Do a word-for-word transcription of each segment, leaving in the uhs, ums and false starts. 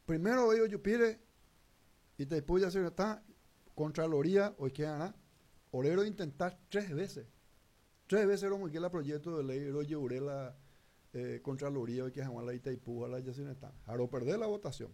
primero ellos yo pide y después ya se está Contraloría, hoy que gana, orero intentar tres veces. Tres veces lo que el proyecto de ley, lo llevaré la eh, Contraloría, hoy que jamás la Itaipú, a la ya se está. Ahora perder la votación.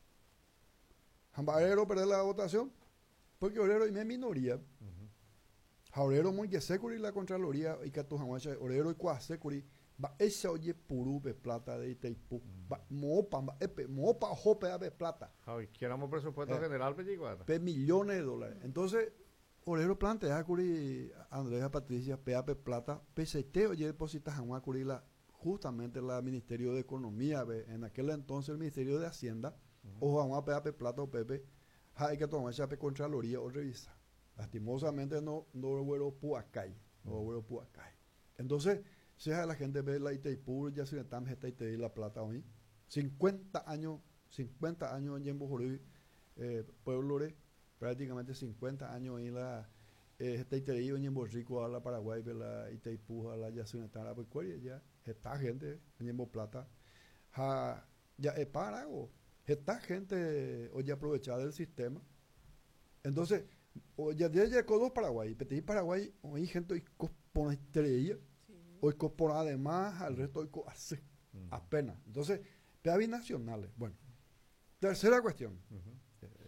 Jambarero perder la votación, porque orero y me minoría. Uh-huh. Orero muy que securi la Contraloría, y que tu jamás, orero y cuá securi, va ese oye puru de plata de Itaipú. Va mopa, va epe, mopa jope de plata. Javi, queramos presupuesto eh, general, pellicuata. Pe millones de dólares. Entonces, orero plantea curi Andrea Patricia, P A P plata, P C T oye deposita jamás curi la justamente la Ministerio de Economía, ve, en aquel entonces el Ministerio de Hacienda, uh-huh. o jamás P A P plata o Pepe, hay que tomar esa Contraloría o revisa. Lastimosamente no no hubo puacay, no hubo puacay. Entonces, si la gente ve la Itaipú, ya se le está metiendo la plata hoy. cincuenta años, cincuenta años en Yembojorí, eh, pueblo de prácticamente cincuenta años en la este Itaipú en Yemborrico a la Paraguay, la Itaipú a la Yacinetana, pues ya esta gente en Yembo Plata, ja, ya es para o esta gente hoy aprovechada del sistema. Entonces, ya llegó dos Paraguay, Petit Paraguay, hoy gente hoy con estrella. Hoy por además al resto hoy hace uh-huh. apenas. Entonces, P A binacionales. Bueno, tercera cuestión. Uh-huh. Eh,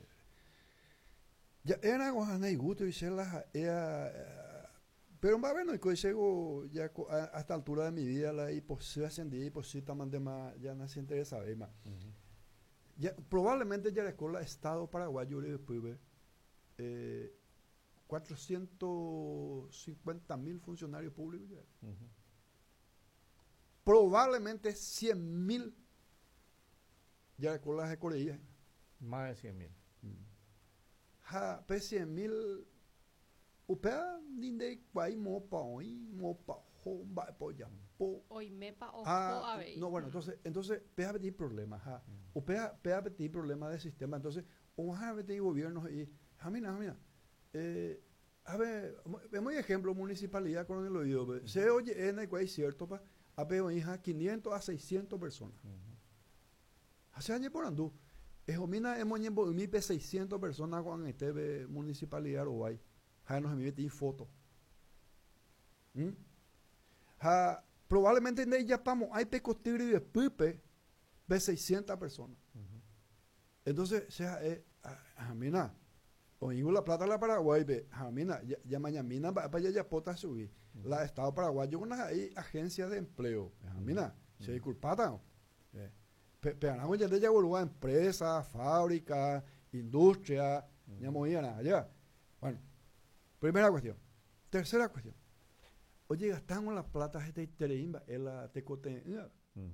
ya era guajana y gusto y se las pero va a ver no y llego ya a esta altura de mi vida la y pues se ascendí y pues sí también de más ya no se interesa ver más. Uh-huh. Ya probablemente ya la escuela Estado paraguayo y después eh, cuatrocientos cincuenta mil funcionarios públicos ya. Uh-huh. Probablemente cien mil ya con las escuelas. Más de cien mil. Ja, pe cien mil. Upea ninde guay mopa hoy, mopa homba polla po. Hoy mepa o Ah, no, bueno, entonces, entonces pea pedir problemas, ja. Upea pea pedir problemas de sistema, entonces, ojalá pedir gobiernos y, jamina, jamina. Eh, a ver, vemos ejemplo municipalidad con el oído, uh-huh. se oye en el guay cierto pa. Apeo hija quinientos a seiscientos personas. Uh-huh. Hace años por andú. Ejomina hemos en mi seiscientos personas con este municipalidad de Uruguay. Ja nos envíe foto. ¿Mm? Ja probablemente en ella pamo hay pecostigre y de pipe de seiscientas personas. Uh-huh. Entonces, sea eh jamina oigo la plata de la Paraguay, ve, jamina, ya, ya mañana para allá ya pota subir. Uh-huh. La Estado paraguayo con las agencias de empleo, jamina, uh-huh. se disculpatan. Eh, pero ya de ya empresas, fábricas, industria, uh-huh. ya movía nada allá. Bueno, primera cuestión. Tercera cuestión. Oye, gastamos las platas de Tereimba, en la Tecote, uh-huh.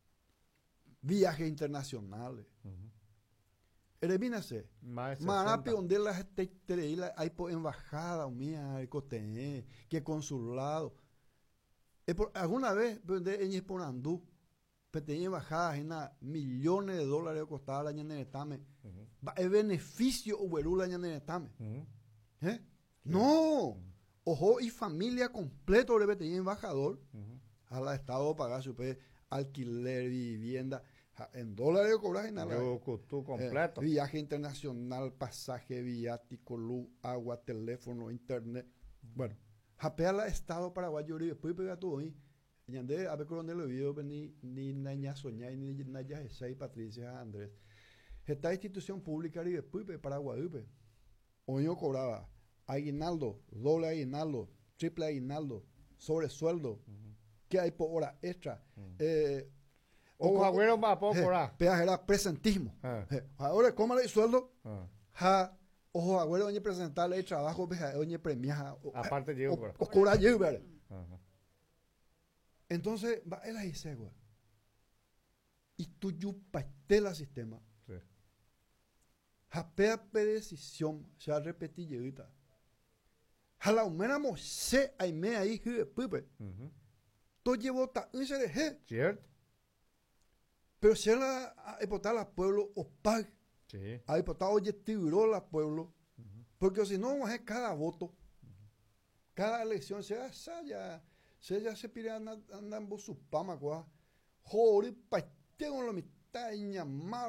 viajes internacionales. Uh-huh. Erebínase, Marapi, donde las teleilas hay por embajada, mía, el coté, que consulado. Por, alguna vez, donde en Esponandú, tenía embajadas en millones de dólares costaba la ñanetame. Uh-huh. El beneficio uberú la ñanetame. Uh-huh. ¿Eh? Sí. No, uh-huh. ojo y familia completo debe tener embajador. Uh-huh. A la Estado pagar su alquiler, vivienda. En dólares cobras en nada. Tú completo. Eh, viaje internacional, pasaje, viático, luz, agua, teléfono, internet. Bueno, japea la Estado paraguayo y después pega todo ahí. Yandé, a ver con dónde lo vio, ni ni naña soñar, ni naña Jesai, Patricia, Andrés. Esta institución pública y después Paraguay, hoy yo cobraba aguinaldo, doble aguinaldo, triple aguinaldo, sobresueldo, uh-huh. que hay por hora extra. Uh-huh. eh, O agüero más poco, ¿verdad? Peaje era presentismo. Ah. Eh, ahora, ¿cómo le sueldo? Ah. Ja, ojo, agüero, oye, presentarle el trabajo, oye, premia. Aparte, yo, o, o cura yo, ¿verdad? Entonces, va él ahí, se güey. Y tú, yo, pastela sistema. Sí. Japea pe decisión, se ha repetido ahorita. Jala, huméramo, se, ahí me ahí, pipe. Tú llevo ta, un se deje. ¿Cierto? Pero si la ha votado al pueblo o pag, sí. ha votado oye tiburón al pueblo, uh-huh. porque si no vamos a hacer cada voto, uh-huh. cada elección, se hace ya, se ya se pide andan andan su pama, joder, pa tengo la mitad